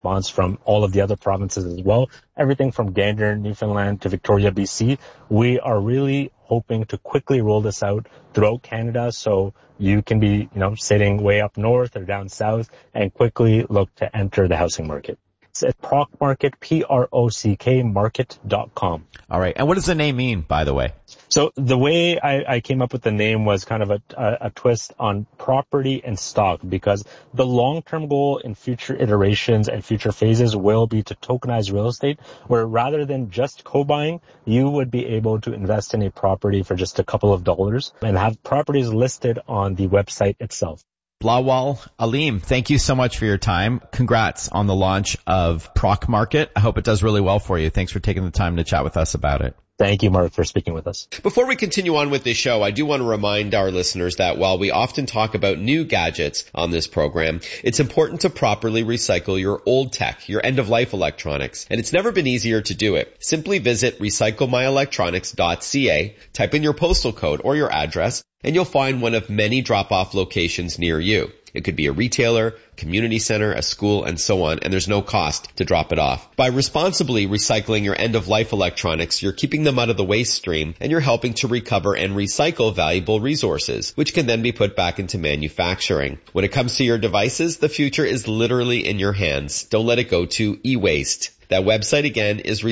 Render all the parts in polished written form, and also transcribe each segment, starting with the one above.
response from all of the other provinces as well. Everything from Gander, Newfoundland to Victoria, BC. We are really hoping to quickly roll this out throughout Canada, so you can be, sitting way up north or down south and quickly look to enter the housing market. It's at Prock Market, PROCK market.com. All right. And what does the name mean, by the way? So the way I came up with the name was kind of a twist on property and stock, because the long-term goal in future iterations and future phases will be to tokenize real estate, where rather than just co-buying, you would be able to invest in a property for just a couple of dollars and have properties listed on the website itself. Bilawal Alim, thank you so much for your time. Congrats on the launch of Prock Market. I hope it does really well for you. Thanks for taking the time to chat with us about it. Thank you, Mark, for speaking with us. Before we continue on with this show, I do want to remind our listeners that while we often talk about new gadgets on this program, it's important to properly recycle your old tech, your end-of-life electronics, and it's never been easier to do it. Simply visit recyclemyelectronics.ca, type in your postal code or your address, and you'll find one of many drop-off locations near you. It could be a retailer, community center, a school, and so on, and there's no cost to drop it off. By responsibly recycling your end-of-life electronics, you're keeping them out of the waste stream, and you're helping to recover and recycle valuable resources, which can then be put back into manufacturing. When it comes to your devices, the future is literally in your hands. Don't let it go to e-waste. That website again is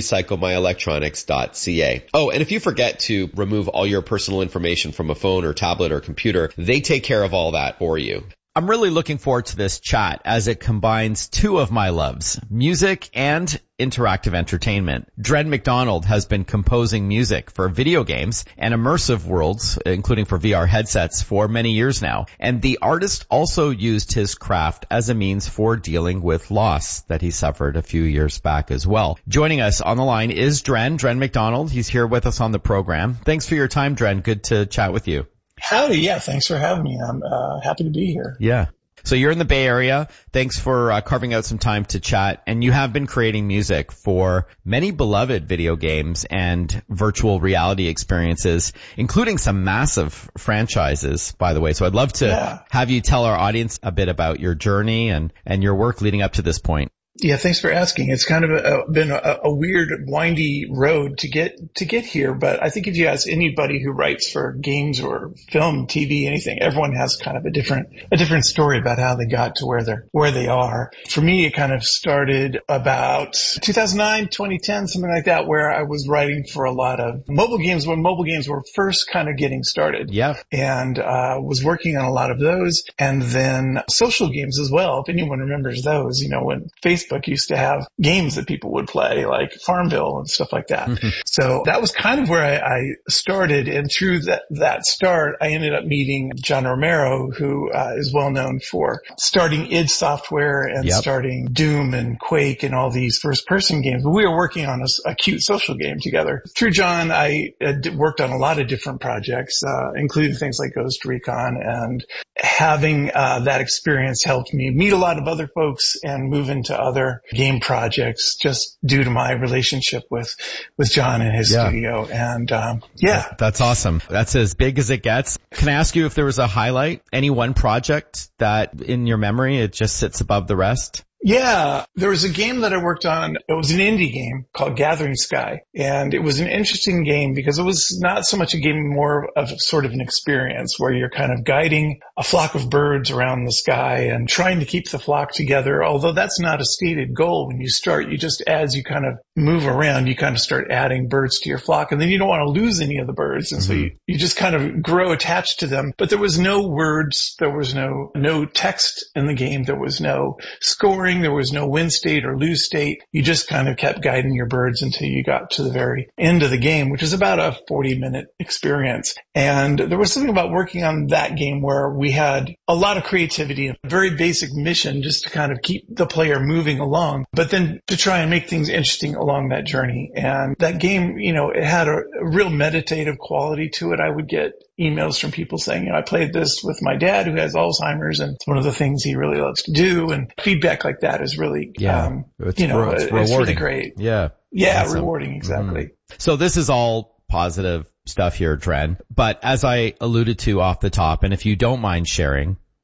recyclemyelectronics.ca. Oh, and if you forget to remove all your personal information from a phone or tablet or computer, they take care of all that for you. I'm really looking forward to this chat as it combines two of my loves, music and interactive entertainment. Dren McDonald has been composing music for video games and immersive worlds, including for VR headsets, for many years now. And the artist also used his craft as a means for dealing with loss that he suffered a few years back as well. Joining us on the line is Dren McDonald. He's here with us on the program. Thanks for your time, Dren. Good to chat with you. Howdy, yeah, thanks for having me. I'm happy to be here. Yeah. So you're in the Bay Area. Thanks for carving out some time to chat. And you have been creating music for many beloved video games and virtual reality experiences, including some massive franchises, by the way. So I'd love to have you tell our audience a bit about your journey and your work leading up to this point. Yeah, thanks for asking. It's kind of been a weird, windy road to get here. But I think if you ask anybody who writes for games or film, TV, anything, everyone has kind of a different story about how they got to where they are. For me, it kind of started about 2009, 2010, something like that, where I was writing for a lot of mobile games when mobile games were first kind of getting started. Yeah. And was working on a lot of those, and then social games as well. If anyone remembers those, when Facebook used to have games that people would play, like Farmville and stuff like that. So that was kind of where I started. And through that start, I ended up meeting John Romero, who is well known for starting id Software and starting Doom and Quake and all these first-person games. But we were working on a cute social game together. Through John, I worked on a lot of different projects, including things like Ghost Recon, and having that experience helped me meet a lot of other folks and move into other game projects just due to my relationship with John and his studio. And that's awesome. That's as big as it gets. Can I ask you if there was a highlight, any one project that in your memory it just sits above the rest? Yeah, there was a game that I worked on. It was an indie game called Gathering Sky. And it was an interesting game because it was not so much a game, more of sort of an experience where you're kind of guiding a flock of birds around the sky and trying to keep the flock together. Although that's not a stated goal when you start. You just, as you kind of move around, you kind of start adding birds to your flock. And then you don't want to lose any of the birds. And so you just kind of grow attached to them. But there was no words. There was no text in the game. There was no scoring. There was no win state or lose state. You just kind of kept guiding your birds until you got to the very end of the game, which is about a 40-minute experience. And there was something about working on that game where we had a lot of creativity and a very basic mission just to kind of keep the player moving along, but then to try and make things interesting along that journey. And that game, it had a real meditative quality to it. I would get emails from people saying, I played this with my dad who has Alzheimer's and it's one of the things he really loves to do. And feedback like that is really, it's really great. Yeah. Yeah. Awesome. Rewarding. Exactly. So this is all positive stuff here, Dren. But as I alluded to off the top, and if you don't mind sharing,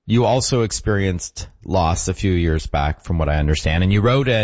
You also experienced loss a few years back, from what I understand, and you wrote